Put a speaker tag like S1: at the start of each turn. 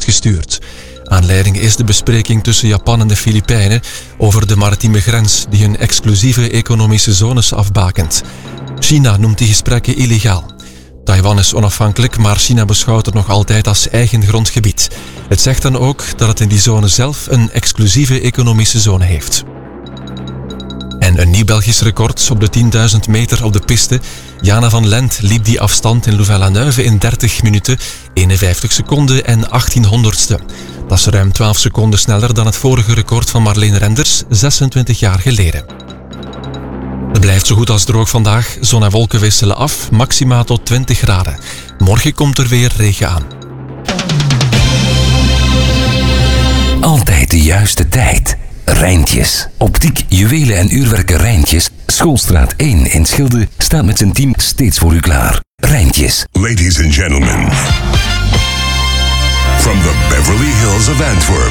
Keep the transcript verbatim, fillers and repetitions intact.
S1: gestuurd. Aanleiding is de bespreking tussen Japan en de Filipijnen over de maritieme grens die hun exclusieve economische zones afbakent. China noemt die gesprekken illegaal. Taiwan is onafhankelijk, maar China beschouwt het nog altijd als eigen grondgebied. Het zegt dan ook dat het in die zone zelf een exclusieve economische zone heeft. En een nieuw Belgisch record op de tienduizend meter op de piste. Jana van Lent liep die afstand in Louvain-la-Neuve in dertig minuten, eenenvijftig seconden en achttien honderdste. Dat is ruim twaalf seconden sneller dan het vorige record van Marleen Renders, zesentwintig jaar geleden. Het blijft zo goed als droog vandaag. Zon en wolken wisselen af, maxima tot twintig graden. Morgen komt er weer regen aan.
S2: Altijd de juiste tijd. Rijntjes. Optiek, juwelen en uurwerken Rijntjes. Schoolstraat één in Schilde staat met zijn team steeds voor u klaar. Rijntjes.
S3: Ladies and gentlemen, from the Beverly Hills of Antwerp,